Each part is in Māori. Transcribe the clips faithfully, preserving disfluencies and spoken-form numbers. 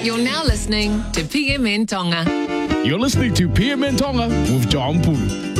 You're now listening to P M N Tonga. You're listening to P M N Tonga with John Pulu.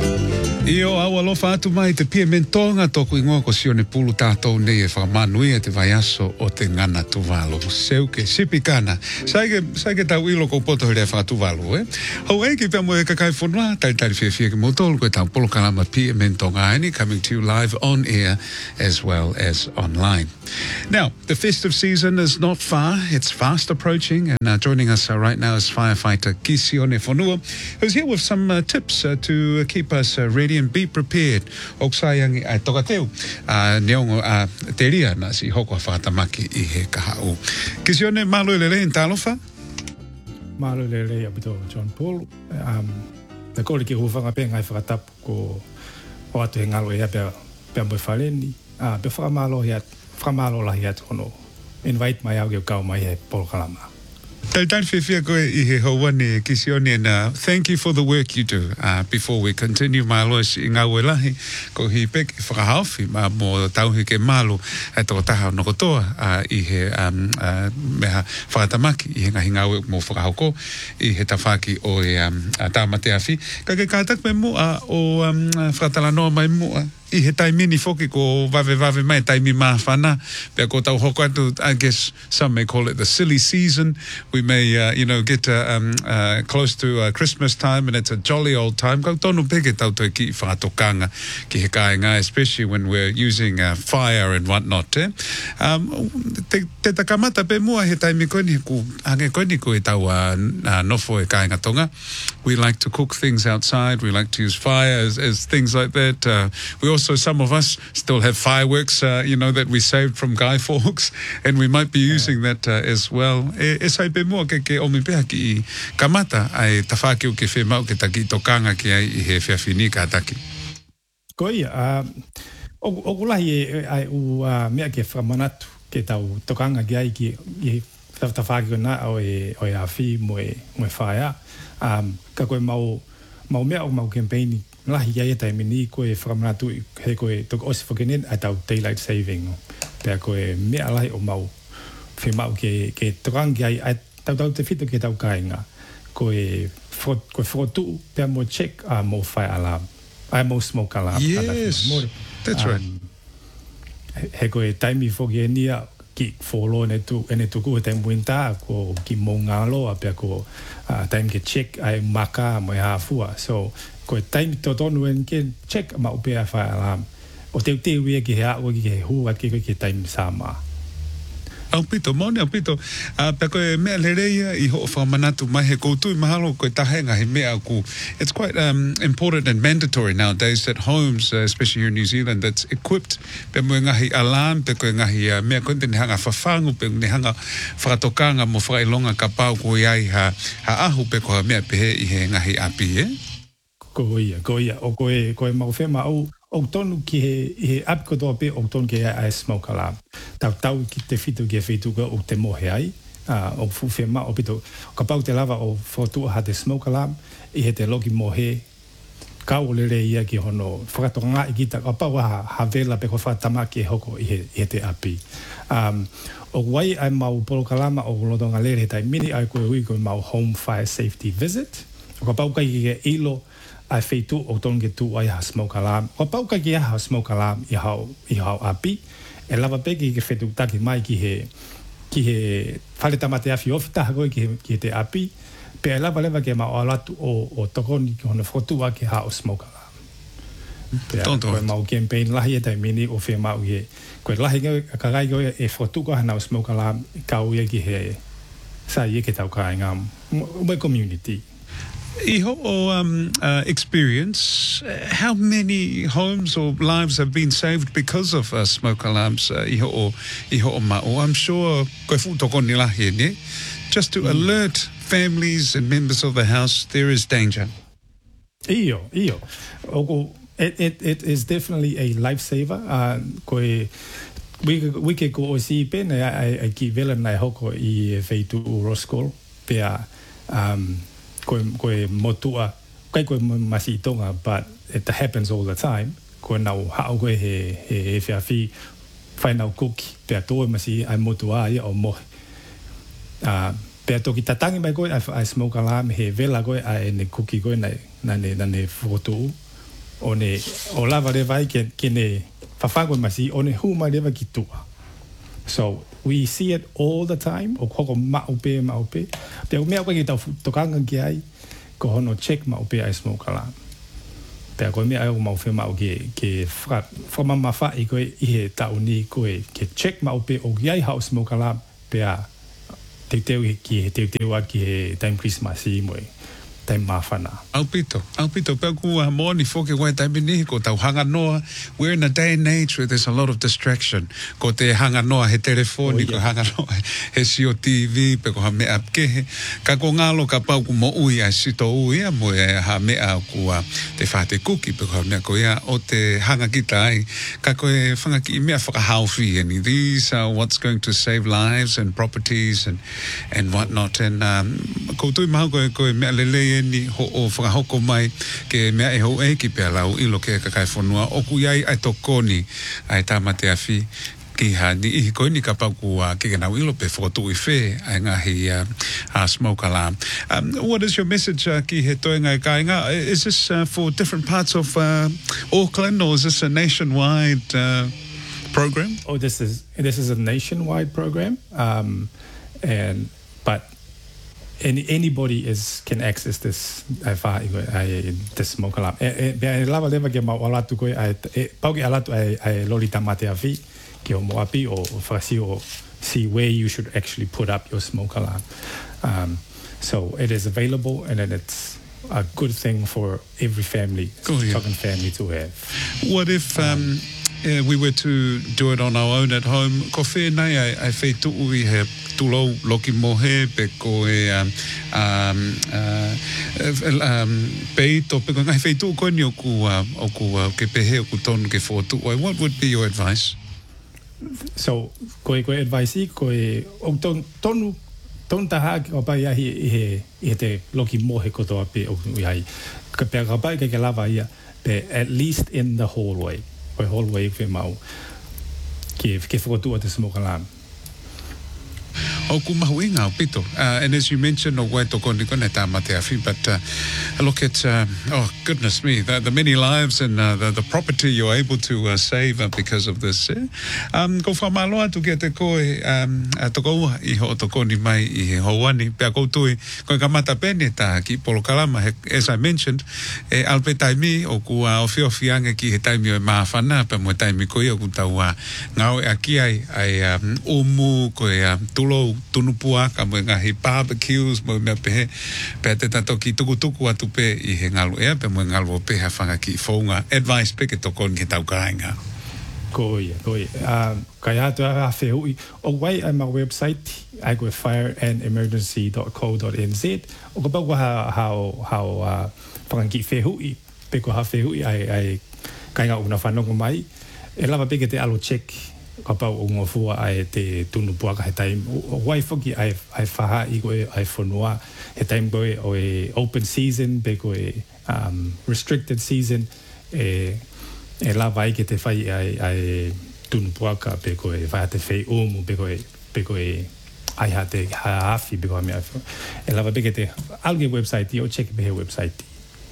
Io awa lofa atu mai te P M N Tonga toku ingoa ko sione pulu tātou nei e whakamanui e te vaiaso o te ngana tuvalo. Seuke sipikana. Saike, saike tau ilo ko poto hiri e whakatuvalo, eh? Hau eki pia mo e kakai whanua, tai tari whia whia ki motolu koe tau polo kalama P M N Tonga aini, coming to you live on air as well as online. Now, the festive season is not far. It's fast approaching, and uh, joining us uh, right now is firefighter Kisione Whanua, who's here with some uh, tips uh, to uh, keep us uh, ready and be prepared. Oksayangi ai tokateu, uh, neongo uh, te ria na si hoko whātamaki i he kahau. Kisione, malo lele in talofa? Malo lele abito John Paul. Um, na kore ki huvanga pe ngai whakatapu ko o atu he ngalo ia pia pia mwe whaleni. Uh, pia whakamalo ia Whamalo lahi atu hono. Invite mai au ke kau mai he polo kalama. Tai tai whiwhia koe I he hauane Kisione, and uh, thank you for the work you do. Uh, before we continue, my lois I ngā ue lahi, ko hi pek I whakahauwhi, ma mo tauhi ke malo e tō taha nokotoa uh, I he um, uh, meha whakatamaki, I he ngahi ngā ue mo whakahauko, I he tawhaki o e um, tāmate awhi. Ka ke kātak me mua o um, whakatalanoa mai mua, I he taimini whoki ko vave vave mai taimi maa whana. Pea ko tau hoko atu, I guess some may call it the silly season. We may, uh, you know, get uh, um, uh, close to uh, Christmas time, and it's a jolly old time. Kau tonu peke tau toi ki whaatokanga ki he kāinga, especially when we're using uh, fire and whatnot. Eh? Um, te, te takamata pe mua he taimi koini ku ange koini ko e tau uh, nofo e kāinga tonga. We like to cook things outside. We like to use fire as, as things like that. Uh, we also So some of us still have fireworks, uh, you know, that we saved from Guy Fawkes, and we might be using yeah. that uh, as well. E, e sai pe mua ke ke omi pēha ki I kamata ai tawhaki o ke whemau ke taki tokanga ki ai I he whiawhini ka taki. Koia, uh, o kulahi e ai u uh, mea ke whamanatu ke tau tokanga ki ai ki I tawhaki o na o e, o e awhi mo e, mo e whaia. Um, ka koe mau, mau mea o mau campaigni lahi ia e taimini koe whakamanatu he koe toko osi whakenen a tau daylight saving. Pea koe mea lahi o mau whemau ke, ke tokangi ai a tau tau te whito ke tau kāinga. Koe whakotu pea mo check a mo fire alarm. A mo smoke alarm. Yes, that's right. Um, he koe taimi whoki e nia ki wholo ene tu ene tuku he taimu inta ko ki mo ngalo a pea ko uh, taimi ke check ai maka mo e hafua. So ko taimi to tonu en ke check ma upea fa alarm o te te wi ki ha o ki he hu at ki ki taimi sama au pito mone au pito a pe ko me lereia I ho fa manatu mai he ko tu mahalo ko tahenga he mea ku. It's quite um, important and mandatory nowadays that homes, uh, especially here in New Zealand, that's equipped pe mo ngahi alarm pe ko ngahi uh, mea ko ten hanga fafangu pe ne hanga whakatokanga mo whailonga ka pau ko iai ha ha ahu pe ko mea pe he I he ngahi api eh. Ko ia, ko ia, o koe, koe mau whema au, o tonu ki he, he api ko toa pe, o tonu ki he a smoke alarm. Tau tau ki te whitu ki he whituka o te mohe ai, uh, o fu whema, o pito, ka pau te lava o whotua ha te smoke alarm, I he te loki mohe, kau o lere ia ki hono, whakatoka ngā I kita, ka pau ha, ha vela pe ko whatama ki he hoko I he, I he te api. Um, o wai ai mau polo kalama o lotonga lere he tai mini ai koe hui koe mau home fire safety visit, o ka pau kai ki he ilo, ai feitu o tonge tu ai ha smoke alarm. O pauka ki ha smoke alarm I hau I hau api. E lava peki ki fetu taki mai ki he ki he whale tamate awhi ofita hagoi ki he, ki he te api. Pe e lava leva ke ma o alatu o, o tokoni ki hona whotua ki ha o smoke alarm. Pe a koe mau campaign lahi e tai mini o whi mau i he. Koe lahi ngau ka gai koe e whotuka hana o smoke alarm ka ui ki he sa i e ke tau kai ngā umai community. Iho o um, uh, experience, uh, how many homes or lives have been saved because of uh, smoke alarms? Uh, iho o iho o ma'o. I'm sure koe fu toko ni lahi ne, just to mm. alert families and members of the house there is danger. Iyo, iyo. Oko, it, it, it is definitely a lifesaver. Uh, koe we we ke ko o si pene ai ai ki vela nai hoko I feitu o Roskol pea um koe, koe motua, kai koe masi tonga, but it happens all the time. Koe nau hao koe he, he, he whiawhi, whai nau kuki, pea tōe masi ai motua ia o mohi. Uh, Pea toki tatangi mai koe ai smoke alarm he vela koe ai ne kuki koe nei na ne na ne foto o ne o lava le vai ke ke ne fafango masi o ne huma le vai ki tua. So we see it all the time o koko maupe maupe. Pea o mea koe ki tau tokanga ki ai ko hono check maupe ai smoke alarm. Pea koe mea au mau whema o ke ke fra fra mafa i koe i he tau ni koe ke check maupe o ki ai hao smoke alarm pea te teu ki he teu teu ki he time Christmas i moe time mawhana. Au pito, au pito, pea kua moni foke wai taimi ni, ko tau hanga noa. We're in a day and age where there's a lot of distraction. Ko te hanga noa he telefoni, oh, yeah. Ko hanga noa he si o T V, pe ko ha mea kehe. Ka ko ngalo ka pau ku mo ui a sito ui a mo e ha mea kua te whate kuki, pe ko ha mea ko ia o te hanga kita ai. Ka ko e whanga ki mea whakahauwhi ani. These are what's going to save lives and properties and, and whatnot. And um, ko tui mahu ko e, ko e mea lelei ni ho o whakahoko mai ke mea e ho e ki pia lau ilo ke kakai whanua o ku iai ai tokoni ai tamate a whi ki ha ni ihi koe ni ka pauku uh, ke kenau ilo pe whotu i whe ai ngahi uh, uh, smoke alarm. Um, what is your message uh, ki he toenga e kāinga? Is this uh, for different parts of uh, Auckland or is this a nationwide uh, program? Oh, this is this is a nationwide program, um, and but any anybody is can access this. I I this smoke alarm. E e lava leva ke ma wala tu ko ai pau ke ala tu ai ai lolita mate afi ke o moapi o fasi o see where you should actually put up your smoke alarm. Um, so it is available, and then it's a good thing for every family, oh, yeah. Tongan family to have. What if um, uh, we were to do it on our own at home? Ko whenai ai, ai whei tuu i he tulo loki mohe pe ko e um, um, uh, um, peito pe ko ngai whei tuu koe ni o ku, uh, o ku uh, ke pehe o ku tonu ke whotu. What would be your advice? So, koe koe advice i, koe o ton, tonu Ton taha o pai ahi i he, i he te loki mohe kotoa pe o iai. Ka pea ka pai ke ke lava ia, pe at least in the hallway. Koe hallway whi mau. Ke, ke whakotua te smoke alarm. O ku mahu inga o pito. Uh, and as you mentioned, o wai toko ni kone tā mate awhi, but uh, look at, uh, oh goodness me, the, the many lives and uh, the, the property you're able to uh, save uh, because of this. Eh? Um, ko whamaloa tu ke te koe um, uh, toko ua i ho toko ni mai i he houani. Pea koutui, koe ka mata pene tā ki polo kalama, he, as I mentioned, e alpe taimi o ku uh, o whio whianga ki he taimi o e maawhana, pe mo taimi koe o ku tau uh, ngau e aki ai, ai um, umu koe uh, tulo tunupua ka mo ngahi barbecues mo me pe pe te tato ki tuku tuku atu pe i he ngalu ea pe mo ngalu pe ha whanga ki whaunga advice pe ke toko ni ke tau kāinga. Ko ia, ko ia. Um, kai atu a whehui. O wai ai ma website, ai koe fire and emergency dot co dot n z. O ka pau ha hao hao uh, whangangi whehui. Pe ko ha whehui ai ai kainga una whanongo mai. E lava pe ke te alo check ka pau o ngofua ai te tunu puaka he taim. O wai whoki ai, ai whaha i koe ai whanua. He taim koe o e open season, pe koe um, restricted season. E, e lava ai ke te whai ai, ai tunu puaka, pe koe whai te whai umu, pe koe, pe koe ai ha te haafi, pe koe mea. E lava pe ke te alge website i o check pe he website i.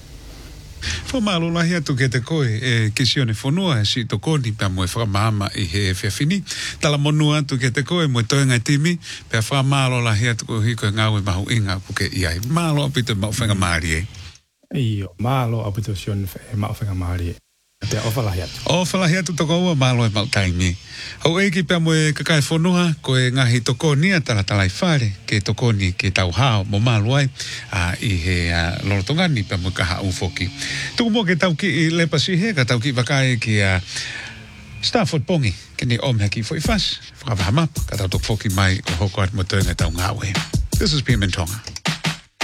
Whamalo lahi atu ke te koe e kisione whanua e si tokoni pia moe whakamama i he whiawhini. Tala monu atu ke te koe moe toenga timi pia whamalo lahi atu ko hiko e ngawe mahu inga puke iai. Malo apito mau whenga maari e. Iyo, malo apito sion mau whenga maari e. Pia o whalahi atu. O whalahi atu toko ua malo e mau taimi. Hau eiki pia moe kakai whanua ko e ngahi tokoni a tala talai whare ke tokoni ke tau hao mo malo ai uh, i he uh, lorotongani pia moe kaha ufoki. Tuku mo ke tau ki i lepasi he ka tau ki wakai ki a uh, Stafford Pongi ke ni om heki fo i fas. Whakawahama ka tau tok foki mai o hoko at mo toenga tau ngawe. This is P M N Tonga.